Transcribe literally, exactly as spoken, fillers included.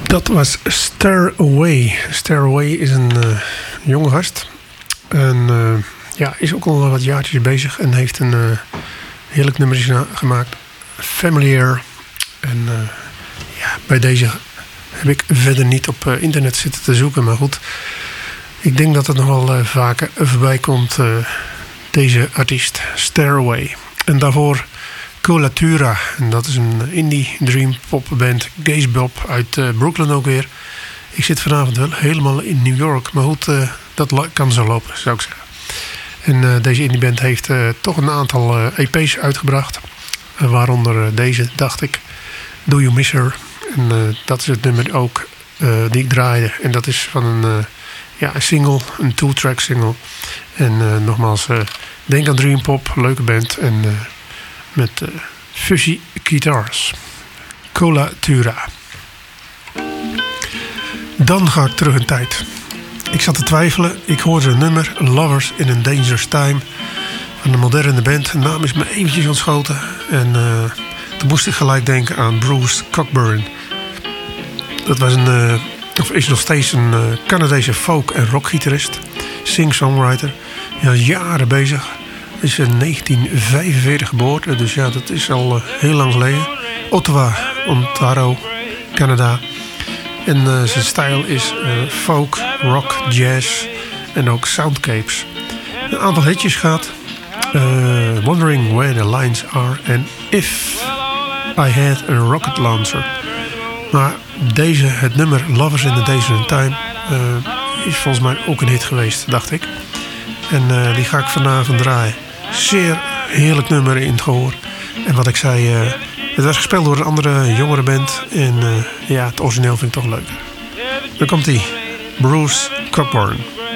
Dat was Stairway. Stairway is een uh, jonge gast. En uh, ja, is ook al wat jaartjes bezig. En heeft een uh, heerlijk nummertje gemaakt. Familiar. En uh, ja, bij deze heb ik verder niet op uh, internet zitten te zoeken. Maar goed, ik denk dat het nog wel uh, vaker voorbij komt. Uh, deze artiest, Stairway. En daarvoor Colatura. En dat is een indie dream pop band. Gaze Bob uit uh, Brooklyn ook weer. Ik zit vanavond wel helemaal in New York. Maar goed, uh, dat kan zo lopen, zou ik zeggen. En uh, deze indie band heeft uh, toch een aantal uh, E P's uitgebracht. Uh, waaronder uh, deze, dacht ik. Do You Miss Her? En uh, dat is het nummer ook uh, die ik draaide. En dat is van een, uh, ja, een single, een two-track single. En uh, nogmaals, uh, denk aan Dream Pop, leuke band. En uh, met uh, fuzzy guitars. Colatura. Dan ga ik terug in tijd. Ik zat te twijfelen. Ik hoorde een nummer, Lovers in a Dangerous Time. Van een moderne band. De naam is me eventjes ontschoten. En uh, toen moest ik gelijk denken aan Bruce Cockburn. Dat was een, uh, of is nog steeds een uh, Canadese folk- en rockgitarist. Sing-songwriter. Ja, jaren bezig. Is in negentien vijfenveertig geboren. Dus ja, dat is al uh, heel lang geleden. Ottawa, Ontario, Canada. En uh, zijn stijl is uh, folk, rock, jazz en ook soundcapes. Een aantal hitjes gaat. Uh, Wondering Where the Lines Are en If I Had a Rocket Launcher. Maar deze, het nummer Lovers in the Dangerous Time, uh, is volgens mij ook een hit geweest, dacht ik. En uh, die ga ik vanavond draaien. Zeer heerlijk nummer in het gehoor. En wat ik zei, uh, het was gespeeld door een andere jongere band. En uh, ja, het origineel vind ik toch leuk. Dan komt die, Bruce Cockburn.